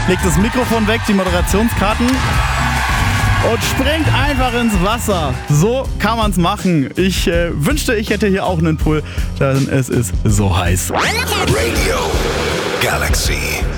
legt das Mikrofon weg, die Moderationskarten und springt einfach ins Wasser. So kann man's machen. Ich wünschte, ich hätte hier auch einen Pool, denn es ist so heiß. Radio Galaxy.